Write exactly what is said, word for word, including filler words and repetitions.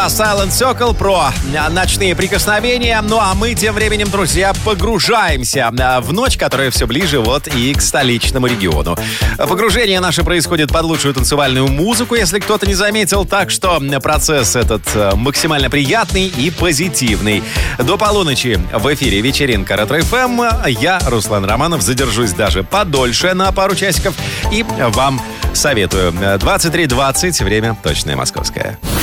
Silent Circle про ночные прикосновения. Ну а мы тем временем, друзья, погружаемся в ночь, которая все ближе вот и к столичному региону. Погружение наше происходит под лучшую танцевальную музыку, если кто-то не заметил, так что процесс этот максимально приятный и позитивный. До полуночи в эфире вечеринка Ретро-эф эм. Я, Руслан Романов, задержусь даже подольше на пару часиков и вам советую. двадцать три двадцать, время точное московское.